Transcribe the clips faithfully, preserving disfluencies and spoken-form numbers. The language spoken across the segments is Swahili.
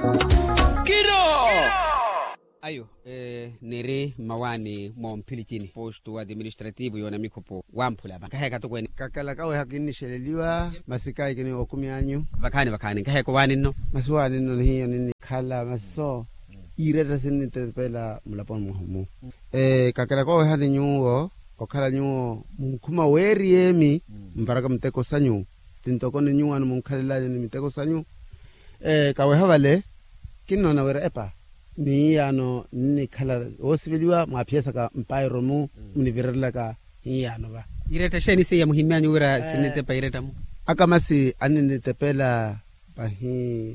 Ayo, eh, nere mawani mompilichini postu administrativu yona mikopo wampula bakahe katokweni kakala kawe hakini sheleliwa masikai kini okumi anyu bakani bakani kahe ko wani no maswani no hiyo nini kala maso ireta sinite pela mulapon muhumu eh kakala kawe hadi nyuo okala nyuo mukuma weri emi mbaraka mteko sanyu stintoko ni nyuo anu mukhalila ni mteko sanyu eh kawe havale kinona wera epa ni ano ni kala osiviliwa mapiesa ka mpairo mu mnivirela ka ni ano ba ireta sheni se ya muhimyanyu wera sinite pa ireta mu akamasi anini tepela pahi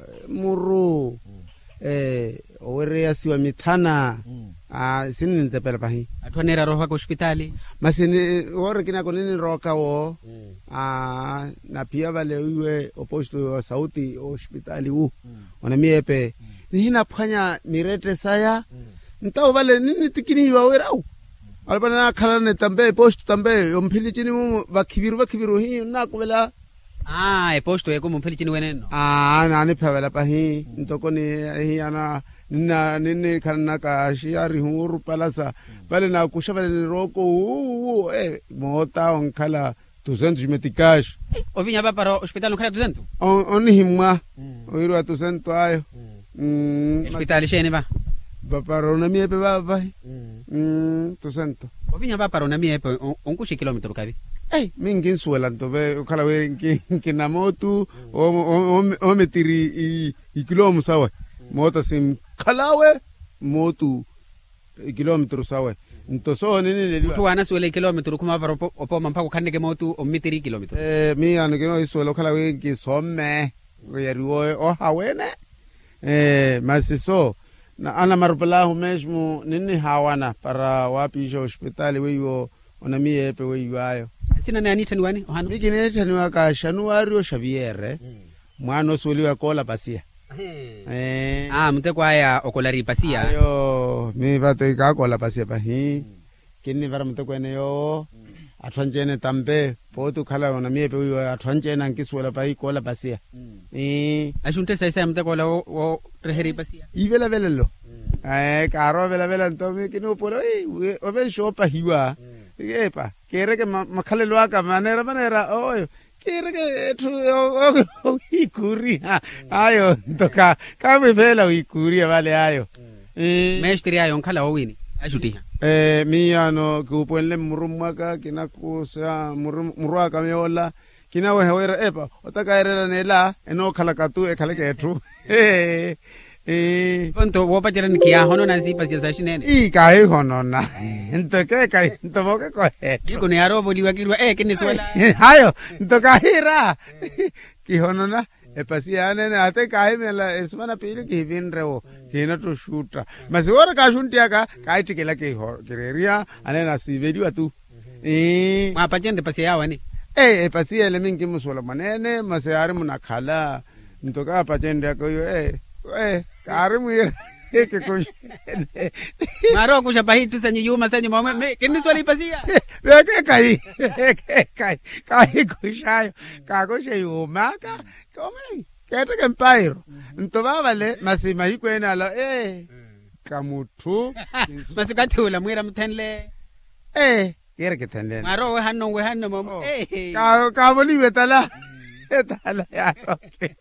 muru eh owere yasiwa mithana ah sinini tepela pahi atwanera roha ko hospitali masini ore kina konini roka wo ah na pia vale uwe oposto sauti hospitali u ona miepe hina phanya mirete saya ntao vale nini tikini wa werau albana khala ne tambe post tambe omphili chini mu vakhiviru vakhiviru hi na kovela ah e posto eko omphili chini weneno ah nani phavela pa hi ntoko ni hi ana na nini khana ka shiari huru palasa vale na kushavela ni roko u eh mota onkhala duzentos metikash ovinya ba para hospital onkhala duzentos on himwa oiru duzentos ayo Mm, hospital shene ba ba parona miepe ba ba mm to santo ovinya ba parona miepe onkushi kilometro kabi eh mingin suela ntobe ukhala we ngina motu o o metiri i kilometro sawa moto sim khalawe motu kilometro sawa ntoso nini le tu ana suela kilometro kuma ba opo mampako khaneke motu o metiri kilometro eh mi ano kino isuela ukhala we ngisomme uyariwo o hawene eh masiso na ana marupala mesmo nini hawana para wapisha hospitali weyo ona miepe weyo ayo sina na anita ni wani ohana bigine tani waka Januario Xavier mwana soliwa kola pasia eh ah mteko aya okolari pasia ayo mi vate ka kola pasia pa hi kinni vara mteko ene yo atwanjene tambe potu khala ona miepe weyo atwanjena nkiswela pa hi kola pasia eh ashunte sai sai mteko la o reheri pasia ivela velelo eh karo vela vela ntomi kino polo eh obe shopa hiwa epa kere ke makhalelo aka manera manera oyo kere ke tu ikuri ayo ntoka kame vela ikuri vale ayo eh mestre ayo nkhala owini ashuti eh mi ano kuponle murumaka kinakusa murwaka meola kina we hawera epa otakaerera nela eno khala katu e khala kethu eh eh ponto wo pachera nikia hono na zipa sia sashinene i kai hono na ntoke kai ntoboke ko he iko ne aro boliwa kirwa eh kini swela hayo ntoka hira ki hono na e pasiane na ate kai mela esmana pili ki vinrewo kina to shoota masiora ka shuntia ka kai tikela ke ho kireria anena si video tu eh ma pachende pasia yawani eh pasia le mingi musola manene masayari munakhala ntoka pachende ko yo eh eh kare muira ke ko maro kusha pahitu sanyi yuma sanyi mama kini swali pasia weke kai kai kai kushayo ka ko she yuma ka kome kete ke mpairo ntoba vale masima hikwena la eh kamutu masikathula mwira mthenle eh kere ke thenle maro we hanno we hanno mama eh ka ka boli wetala etala ya okay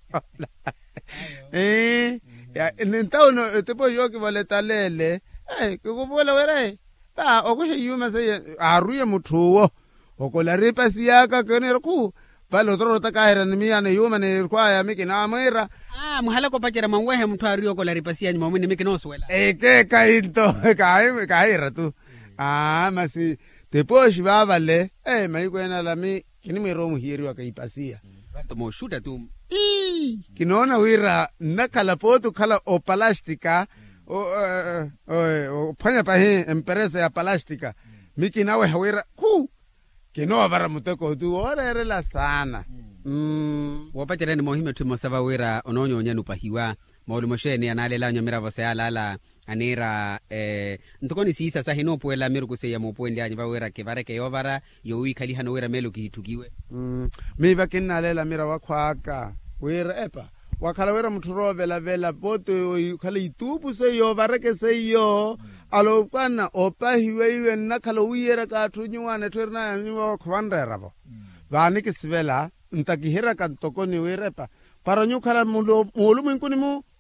eh ya nentao no te po yo ke vale talele eh ke go bola were ba o go she yuma se a ruye motho o go la re pasia ka ke ne ku ba lo tro ta ka hera ni miane yuma ne kwa ya miki na mera ah muhala ko pachera mangwehe mtho a ruyo go la re pasia ni mama ni miki no swela eh ke ka into ka ai ka hera tu ah masi te po shi ba vale eh mai kwena la mi kini me ro mu hiri wa ka ipasia to mo shuta tu i kinona wira nakala poto kala o plastica o o phanya pa he empresa ya plastica miki nawe hawira ku kino bara muteko tu ore re la sana mm wapachera ni mohime tu mosava wira ononyo nyanu pahiwa maulu mosheni analela nyamira vose alala anera eh ntokoni sisa sa hino puela meru kuse ya mopwendi anye ba wera ke bare ke yovara yo wikali hano wera melo kihitukiwe mm mi va kinnalela mira wa khwaka wera epa wakhala wera muthu rovelavela voto khala itupu seyo vareke seyo alo kana opahiwe iwe nna khala uyera kathu nyuwane twerina nyuwa khwandera vo vani ke sivela ntakihera ka ntokoni werepa para nyu khala mulu mulu mwinkuni mu